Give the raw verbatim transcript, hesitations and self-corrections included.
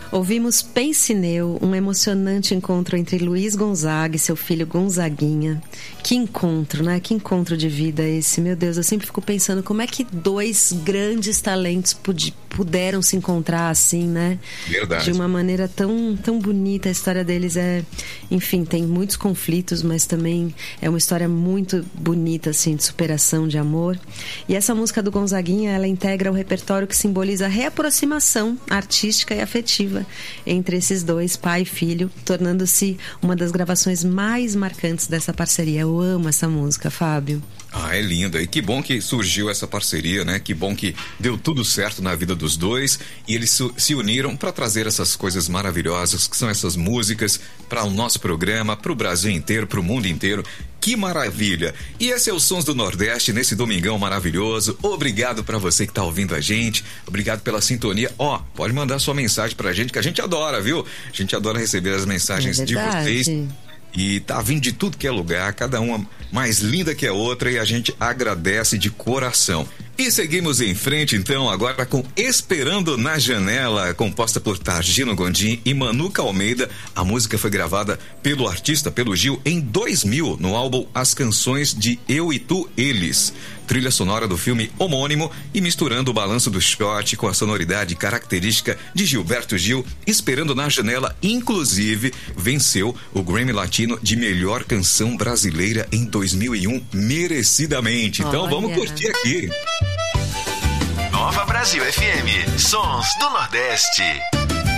Ouvimos Pensineu, um emocionante encontro entre Luiz Gonzaga e seu filho Gonzaguinha. Que encontro, né? Que encontro de vida esse, meu Deus. Eu sempre fico pensando como é que dois grandes talentos pud- puderam se encontrar assim, né? Verdade. De uma maneira tão, tão bonita. A história deles é... Enfim, tem muitos conflitos, mas também é uma história muito bonita, assim, de superação, de amor. E essa música do Gonzaguinha, ela integra o repertório que simboliza a reaproximação artística e afetiva entre esses dois, pai e filho, tornando-se uma das gravações mais marcantes dessa parceria. Eu amo essa música, Fábio. Ah, é linda. E que bom que surgiu essa parceria, né? Que bom que deu tudo certo na vida dos dois e eles su- se uniram para trazer essas coisas maravilhosas que são essas músicas para o nosso programa, para o Brasil inteiro, para o mundo inteiro. Que maravilha! E esse é o Sons do Nordeste nesse domingão maravilhoso. Obrigado para você que tá ouvindo a gente. Obrigado pela sintonia. Ó, oh, pode mandar sua mensagem pra gente que a gente adora, viu? A gente adora receber as mensagens é de vocês. E tá vindo de tudo que é lugar, cada uma mais linda que a outra, e a gente agradece de coração. E seguimos em frente então agora com Esperando na Janela, composta por Targino Gondim e Manuca Almeida. A música foi gravada pelo artista, pelo Gil, em dois mil, no álbum As Canções de Eu e Tu, Eles. Trilha sonora do filme homônimo e misturando o balanço do shot com a sonoridade característica de Gilberto Gil. Esperando na Janela, inclusive, venceu o Grammy Latino de melhor canção brasileira em dois mil e um, merecidamente. Então Olha. Vamos curtir aqui. Nova Brasil F M, Sons do Nordeste.